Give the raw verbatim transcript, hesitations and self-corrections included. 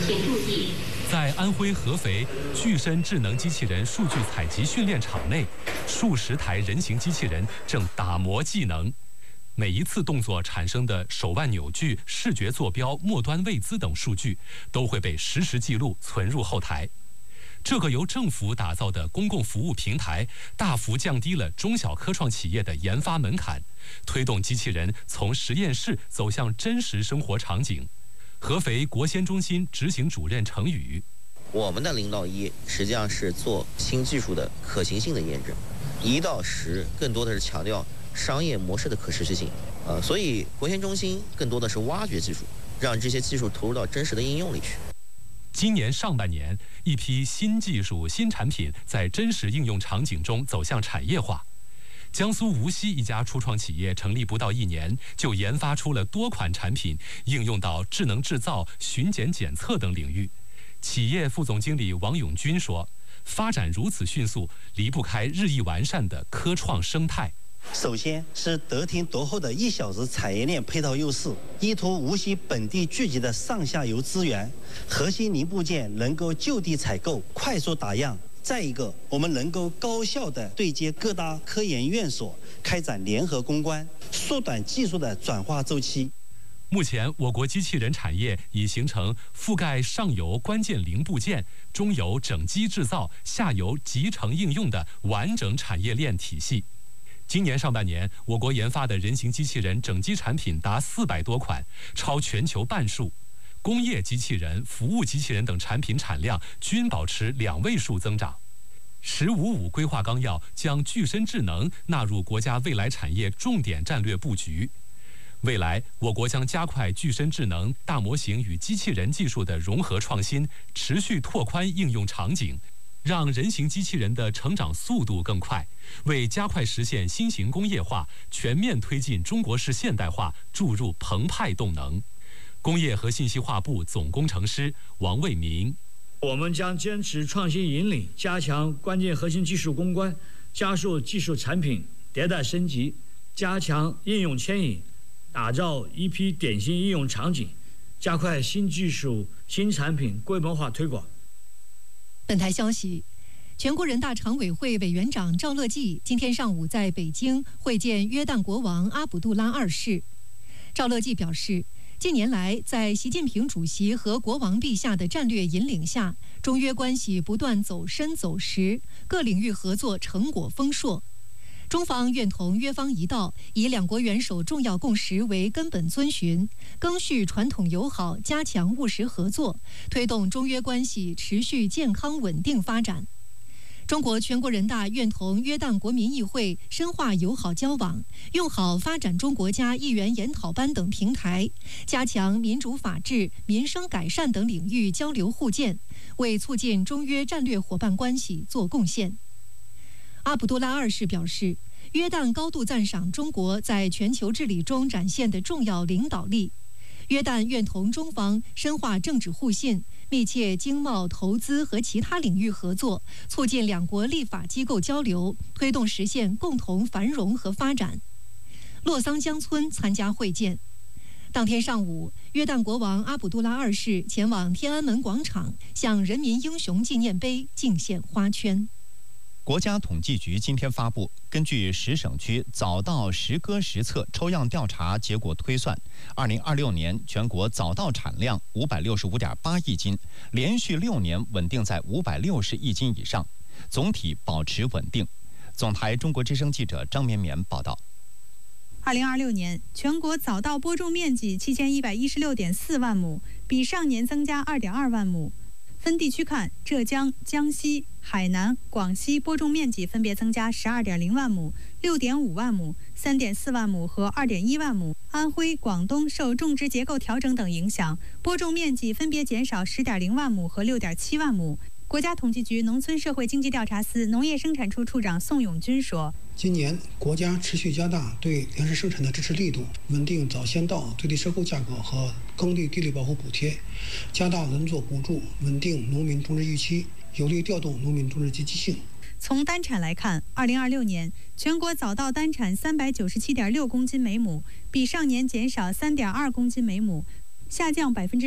请注意， 在安徽合肥巨深智能机器人数据采集训练场内，数十台人形机器人正打磨技能。每一次动作产生的手腕扭矩、视觉坐标、末端位姿等数据，都会被实时记录存入后台。这个由政府打造的公共服务平台，大幅降低了中小科创企业的研发门槛，推动机器人从实验室走向真实生活场景。合肥国先中心执行主任程宇， 我们的零到一实际上是做新技术的可行性的验证，一到十更多的是强调商业模式的可持续性。呃，所以国先中心更多的是挖掘技术，让这些技术投入到真实的应用里去。 今年上半年，一批新技术、新产品在真实应用场景中走向产业化。江苏无锡一家初创企业成立不到一年，就研发出了多款产品，应用到智能制造、巡检检测等领域。企业副总经理王永军说：“发展如此迅速，离不开日益完善的科创生态。” 首先是得天独厚的一小时产业链配套优势，依托无锡本地聚集的上下游资源，核心零部件能够就地采购、快速打样。再一个，我们能够高效地对接各大科研院所，开展联合攻关，缩短技术的转化周期。 目前，我国机器人产业已形成覆盖上游关键零部件、中游整机制造、下游集成应用的完整产业链体系。今年上半年，我国研发的人形机器人整机产品达四百多款，超全球半数。工业机器人、服务机器人等产品产量均保持两位数增长。“十五五”规划纲要将具身智能纳入国家未来产业重点战略布局。未来，我国将加快具身智能、大模型与机器人技术的融合创新，持续拓宽应用场景，让人形机器人的成长速度更快，为加快实现新型工业化、全面推进中国式现代化注入澎湃动能。工业和信息化部总工程师王卫民： 我们将坚持创新引领，加强关键核心技术攻关，加速技术产品迭代升级，加强应用牵引，打造一批典型应用场景，加快新技术、新产品规模化推广。 本台消息，全国人大常委会委员长赵乐际今天上午在北京会见约旦国王阿卜杜拉二世。赵乐际表示，近年来，在习近平主席和国王陛下的战略引领下，中约关系不断走深走实，各领域合作成果丰硕。中方愿同约方一道，以两国元首重要共识为根本遵循，赓续传统友好，加强务实合作，推动中约关系持续健康稳定发展。中国全国人大愿同约旦国民议会深化友好交往，用好发展中国家议员研讨班等平台，加强民主法治、民生改善等领域交流互鉴，为促进中约战略伙伴关系做贡献。阿卜杜拉二世表示，约旦高度赞赏中国在全球治理中展现的重要领导力。约旦愿同中方深化政治互信，密切经贸、投资和其他领域合作，促进两国立法机构交流，推动实现共同繁荣和发展。洛桑江村参加会见。当天上午，约旦国王阿卜杜拉二世前往天安门广场，向人民英雄纪念碑敬献花圈。 国家统计局今天发布，根据十省区早稻实割实测抽样调查结果推算，二零二六年全国早稻产量五百六十五点八亿斤，连续六年稳定在五百六十亿斤以上，总体保持稳定。总台中国之声记者张绵绵报道。 二零二六年，全国早稻播种面积七千一百一十六点四万亩，比上年增加二点二万亩。分地区看，浙江、江西、海南、广西播种面积分别增加十二点零万亩、六点五万亩、三点四万亩和二点一万亩。安徽、广东受种植结构调整等影响，播种面积分别减少十点零万亩和六点七万亩。国家统计局农村社会经济调查司农业生产处处长宋永军说：“ 今年国家持续加大对粮食生产的支持力度，稳定早先稻最低收购价格和耕地地力保护补贴，加大轮作补助，稳定农民种植预期，有力调动农民种植积极性。” 从单产来看，二零二六年全国早稻单产三百九十七点六公斤每亩，比上年减少三点二公斤每亩，下降百分之。